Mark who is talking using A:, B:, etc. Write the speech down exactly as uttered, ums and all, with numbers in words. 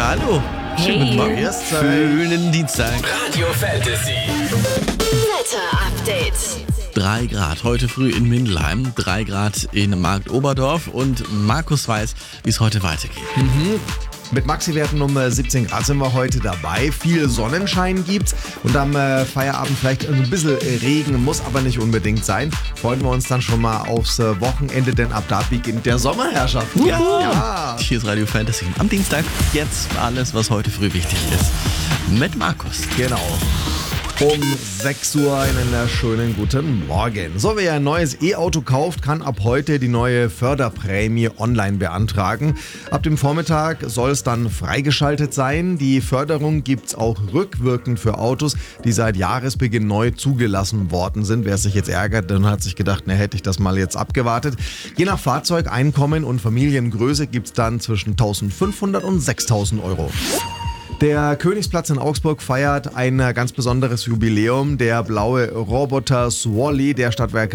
A: Ja, hallo. Schönen guten Morgen.
B: Hey.
A: Schönen Dienstag.
C: Radio Fantasy.
D: Wetter-Update.
A: Drei Grad heute früh in Mindelheim, drei Grad in Marktoberdorf und Markus weiß, wie es heute weitergeht.
B: Mit Maxi-Werten um äh, siebzehn Grad sind wir heute dabei. Viel Sonnenschein gibt's und am äh, Feierabend vielleicht ein bisschen äh, Regen, muss aber nicht unbedingt sein. Freuen wir uns dann schon mal aufs äh, Wochenende, denn ab da beginnt der Sommerherrschaft.
A: Ja.
B: Ja.
A: Hier ist Radio Fantasy. Am Dienstag jetzt alles, was heute früh wichtig ist. Mit Markus.
B: Genau. Um sechs Uhr einen äh, schönen guten Morgen. So, wer ein neues E-Auto kauft, kann ab heute die neue Förderprämie online beantragen. Ab dem Vormittag soll es dann freigeschaltet sein. Die Förderung gibt es auch rückwirkend für Autos, die seit Jahresbeginn neu zugelassen worden sind. Wer sich jetzt ärgert, dann hat sich gedacht, ne, hätte ich das mal jetzt abgewartet. Je nach Fahrzeug, Einkommen und Familiengröße gibt es dann zwischen eintausendfünfhundert und sechstausend Euro. Der Königsplatz in Augsburg feiert ein ganz besonderes Jubiläum. Der blaue Roboter Swally der Stadtwerke